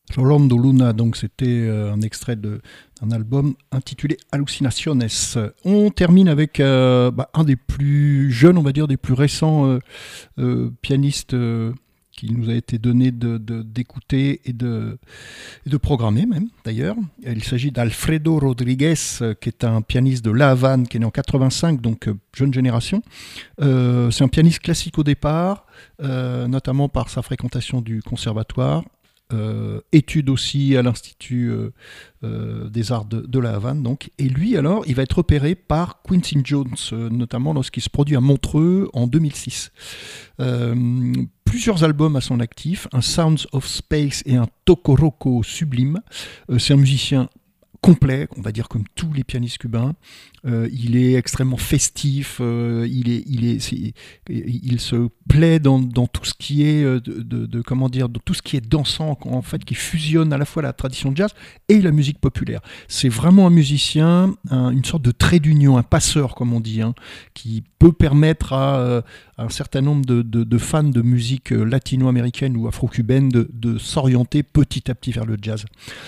Rolando Luna, donc c'était un extrait d'un album intitulé Hallucinaciones. On termine avec un des plus jeunes, on va dire, des plus récents pianistes qui nous a été donné d'écouter et de programmer même d'ailleurs. Il s'agit d'Alfredo Rodriguez, qui est un pianiste de La Havane, qui est né en 85, donc jeune génération. C'est un pianiste classique au départ, notamment par sa fréquentation du conservatoire. Études aussi à l'Institut des Arts de La Havane. Donc. Et lui, alors, il va être repéré par Quincy Jones, notamment lorsqu'il se produit à Montreux en 2006. Plusieurs albums à son actif, un Sounds of Space et un Tocoroko sublime. C'est un musicien complet, on va dire comme tous les pianistes cubains. Il est extrêmement festif, il se plaît dans tout ce qui est dans tout ce qui est dansant, en fait, qui fusionne à la fois la tradition jazz et la musique populaire. C'est vraiment un musicien, une sorte de trait d'union, un passeur comme on dit, qui peut permettre à un certain nombre de fans de musique latino-américaine ou afro-cubaine de s'orienter petit à petit vers le jazz.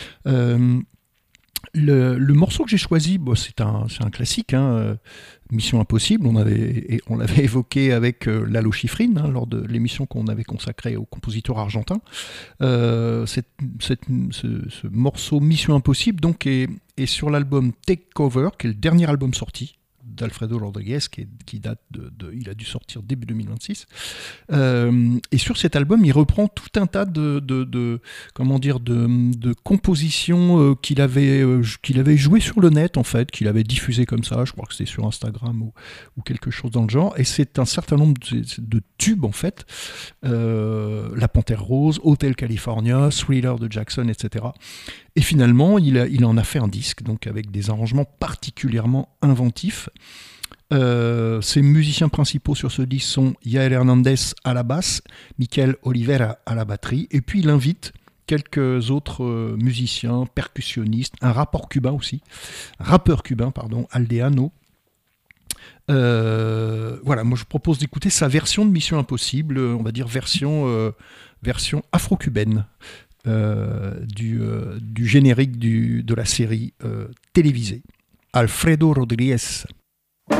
Le morceau que j'ai choisi, c'est un classique, Mission Impossible. On l'avait évoqué avec Lalo Schifrin lors de l'émission qu'on avait consacrée au compositeur argentin. Ce morceau Mission Impossible donc, est sur l'album Take Cover, qui est le dernier album sorti d'Alfredo Rodriguez, qui date il a dû sortir début 2026. Et sur cet album, il reprend tout un tas de compositions qu'il avait jouées sur le net, en fait, qu'il avait diffusées comme ça. Je crois que c'était sur Instagram ou quelque chose dans le genre. Et c'est un certain nombre de tubes, en fait. La Panthère Rose, Hotel California, Thriller de Jackson, etc. Et finalement, il en a fait un disque, donc avec des arrangements particulièrement inventifs. Ses musiciens principaux sur ce disque sont Yael Hernandez à la basse, Michael Olivera à la batterie, et puis il invite quelques autres musiciens, percussionnistes, un rappeur cubain, Aldeano. Voilà, moi je propose d'écouter sa version de Mission Impossible, on va dire version afro-cubaine. Du générique de la série télévisée. Alfredo Rodriguez.